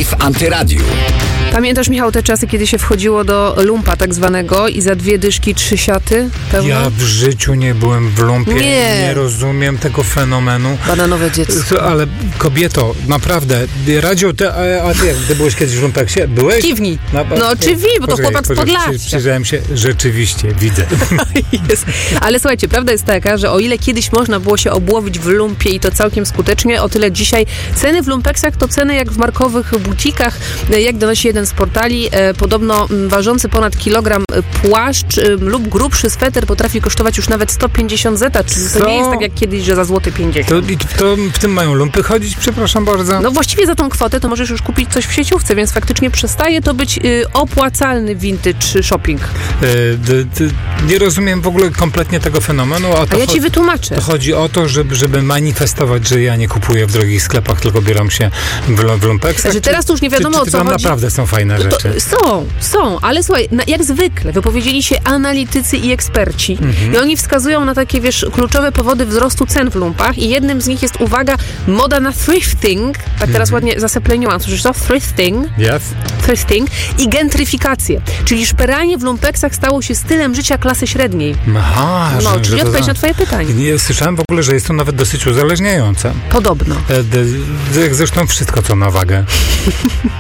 w Antyradiu. Pamiętasz, Michał, te czasy, kiedy się wchodziło do lumpa tak zwanego i za 2 dyszki 3 siaty? Pełno? Ja w życiu nie byłem w lumpie. Nie rozumiem tego fenomenu. Bananowe dziecko. Ale kobieto, naprawdę, Radziu, a ty jak ty byłeś kiedyś w lumpeksie? Byłeś? Kiwnij. Bo to chłopak z Podlasia. Przyjrzałem się, rzeczywiście, widzę. Jest. Ale słuchajcie, prawda jest taka, że o ile kiedyś można było się obłowić w lumpie i to całkiem skutecznie, o tyle dzisiaj ceny w lumpeksach to ceny jak w markowych butikach. Jak donosi jeden z portali, podobno ważący ponad kilogram płaszcz lub grubszy sweter potrafi kosztować już nawet 150 zeta. Czyli to nie jest tak jak kiedyś, że za złoty 50. To w tym mają lumpy chodzić, przepraszam bardzo? No właściwie za tą kwotę to możesz już kupić coś w sieciówce, więc faktycznie przestaje to być opłacalny vintage shopping. Nie rozumiem w ogóle kompletnie tego fenomenu. A ja ci wytłumaczę. To chodzi o to, żeby manifestować, że ja nie kupuję w drogich sklepach, tylko bieram się w lumpeksach. Znaczy, teraz to już nie wiadomo, o co chodzi. Naprawdę są fajne rzeczy. Są, ale słuchaj, jak zwykle wypowiedzieli się analitycy i eksperci i oni wskazują na takie, kluczowe powody wzrostu cen w lumpach i jednym z nich jest, uwaga, moda na thrifting, tak teraz ładnie zasepleniłam, słyszysz to? Thrifting. Yes. Thrifting i gentryfikację, czyli szperanie w lumpeksach stało się stylem życia klasy średniej. Aha, czyli odpowiedź na twoje pytanie. Nie słyszałem w ogóle, że jest to nawet dosyć uzależniające. Podobno. Jak zresztą wszystko, co na wagę.